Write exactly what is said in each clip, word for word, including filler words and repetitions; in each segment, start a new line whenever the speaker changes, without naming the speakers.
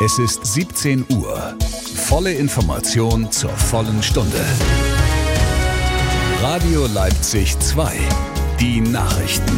Es ist siebzehn Uhr. Volle Information zur vollen Stunde. Radio Leipzig zwei. Die Nachrichten.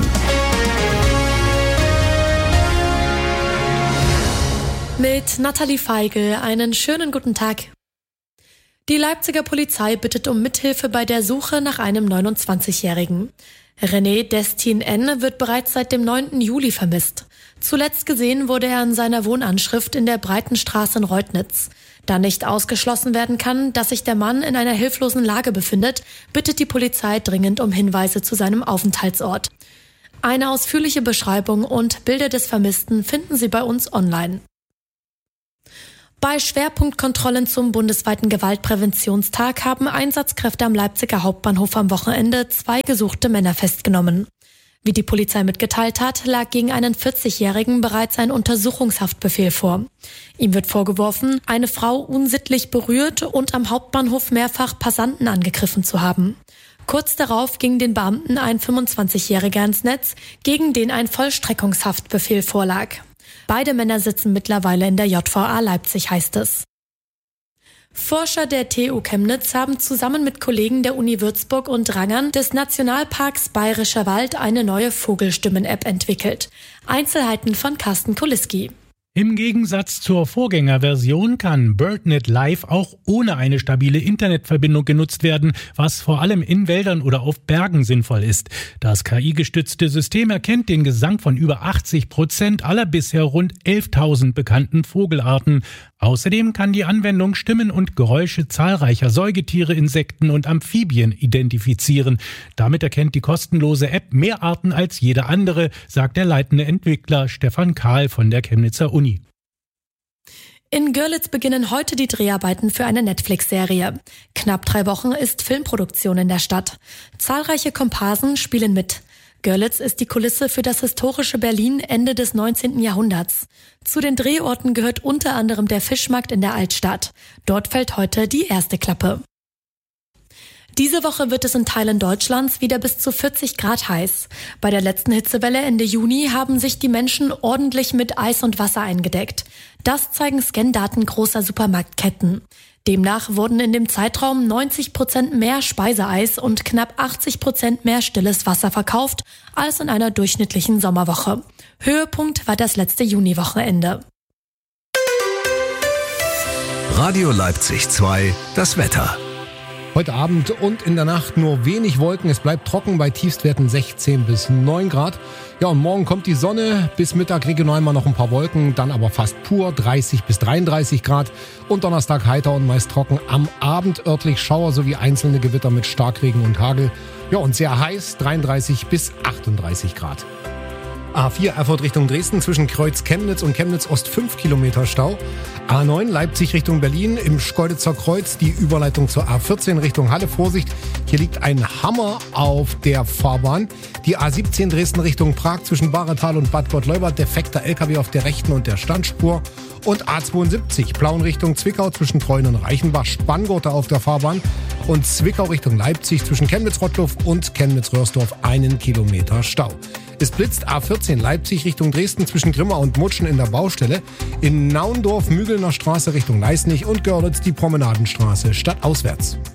Mit Nathalie Feigl einen schönen guten Tag. Die Leipziger Polizei bittet um Mithilfe bei der Suche nach einem neunundzwanzigjährigen. René Destin N. wird bereits seit dem neunten Juli vermisst. Zuletzt gesehen wurde er in seiner Wohnanschrift in der Breitenstraße in Reutnitz. Da nicht ausgeschlossen werden kann, dass sich der Mann in einer hilflosen Lage befindet, bittet die Polizei dringend um Hinweise zu seinem Aufenthaltsort. Eine ausführliche Beschreibung und Bilder des Vermissten finden Sie bei uns online. Bei Schwerpunktkontrollen zum bundesweiten Gewaltpräventionstag haben Einsatzkräfte am Leipziger Hauptbahnhof am Wochenende zwei gesuchte Männer festgenommen. Wie die Polizei mitgeteilt hat, lag gegen einen vierzigjährigen bereits ein Untersuchungshaftbefehl vor. Ihm wird vorgeworfen, eine Frau unsittlich berührt und am Hauptbahnhof mehrfach Passanten angegriffen zu haben. Kurz darauf ging den Beamten ein fünfundzwanzigjähriger ins Netz, gegen den ein Vollstreckungshaftbefehl vorlag. Beide Männer sitzen mittlerweile in der J V A Leipzig, heißt es. Forscher der T U Chemnitz haben zusammen mit Kollegen der Uni Würzburg und Rangern des Nationalparks Bayerischer Wald eine neue Vogelstimmen-App entwickelt. Einzelheiten von Carsten Kuliski.
Im Gegensatz zur Vorgängerversion kann BirdNet Live auch ohne eine stabile Internetverbindung genutzt werden, was vor allem in Wäldern oder auf Bergen sinnvoll ist. Das K I-gestützte System erkennt den Gesang von über achtzig Prozent aller bisher rund elftausend bekannten Vogelarten. Außerdem kann die Anwendung Stimmen und Geräusche zahlreicher Säugetiere, Insekten und Amphibien identifizieren. Damit erkennt die kostenlose App mehr Arten als jede andere, sagt der leitende Entwickler Stefan Kahl von der Chemnitzer Uni.
In Görlitz beginnen heute die Dreharbeiten für eine Netflix-Serie. Knapp drei Wochen ist Filmproduktion in der Stadt. Zahlreiche Komparsen spielen mit. Görlitz ist die Kulisse für das historische Berlin Ende des neunzehnten Jahrhunderts. Zu den Drehorten gehört unter anderem der Fischmarkt in der Altstadt. Dort fällt heute die erste Klappe. Diese Woche wird es in Teilen Deutschlands wieder bis zu vierzig Grad heiß. Bei der letzten Hitzewelle Ende Juni haben sich die Menschen ordentlich mit Eis und Wasser eingedeckt. Das zeigen Scandaten großer Supermarktketten. Demnach wurden in dem Zeitraum neunzig Prozent mehr Speiseeis und knapp achtzig Prozent mehr stilles Wasser verkauft als in einer durchschnittlichen Sommerwoche. Höhepunkt war das letzte Juniwochenende.
Radio Leipzig zwei, das Wetter.
Heute Abend und in der Nacht nur wenig Wolken. Es bleibt trocken bei Tiefstwerten sechzehn bis neun Grad. Ja, und morgen kommt die Sonne. Bis Mittag regional mal noch ein paar Wolken. Dann aber fast pur dreißig bis dreiunddreißig Grad. Und Donnerstag heiter und meist trocken. Am Abend örtlich Schauer sowie einzelne Gewitter mit Starkregen und Hagel. Ja, und sehr heiß, dreiunddreißig bis achtunddreißig Grad. A vier Erfurt Richtung Dresden zwischen Kreuz Chemnitz und Chemnitz Ost fünf Kilometer Stau. A neun Leipzig Richtung Berlin im Schkeuditzer Kreuz die Überleitung zur A vierzehn Richtung Halle. Vorsicht, hier liegt ein Hammer auf der Fahrbahn. Die A siebzehn Dresden Richtung Prag zwischen Bahretal und Bad Gott-Leubert. Defekter L K W auf der rechten und der Standspur. Und A zweiundsiebzig Plauen Richtung Zwickau zwischen Treuen und Reichenbach. Spanngurte auf der Fahrbahn. Und Zwickau Richtung Leipzig zwischen Chemnitz-Rottluff und Chemnitz-Röhrsdorf einen Kilometer Stau. Es blitzt A vierzehn Leipzig Richtung Dresden zwischen Grimma und Mutschen in der Baustelle. In Naundorf Mügelner Straße Richtung Leisnig und Görlitz die Promenadenstraße stadtauswärts.